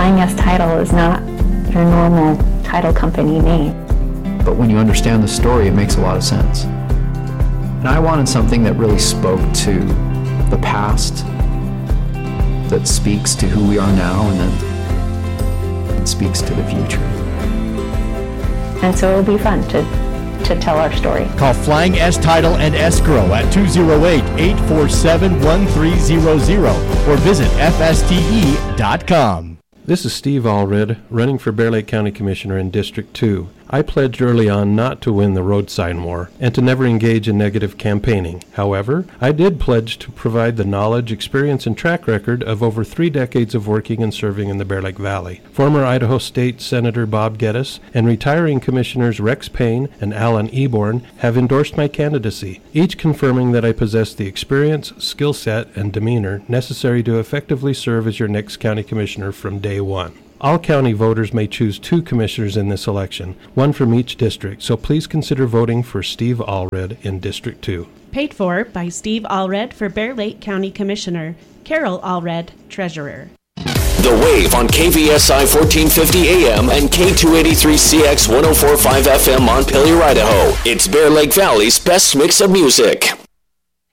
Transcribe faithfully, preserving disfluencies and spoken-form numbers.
Flying S Title is not your normal title company name. But when you understand the story, it makes a lot of sense. And I wanted something that really spoke to the past, that speaks to who we are now, and then speaks to the future. And so it'll be fun to, to tell our story. Call Flying S Title and Escrow at two oh eight, eight four seven, one three zero zero or visit F S T E dot com. This is Steve Allred, running for Bear Lake County Commissioner in District two. I pledged early on not to win the road sign war and to never engage in negative campaigning. However, I did pledge to provide the knowledge, experience, and track record of over three decades of working and serving in the Bear Lake Valley. Former Idaho State Senator Bob Geddes and retiring Commissioners Rex Payne and Alan Eborn have endorsed my candidacy, each confirming that I possess the experience, skill set, and demeanor necessary to effectively serve as your next county commissioner from day one. All county voters may choose two commissioners in this election, one from each district, so please consider voting for Steve Allred in District two. Paid for by Steve Allred for Bear Lake County Commissioner, Carol Allred, Treasurer. The Wave on K V S I fourteen fifty A M and K two eighty-three C X one oh four point five F M Montpelier, Idaho. It's Bear Lake Valley's best mix of music.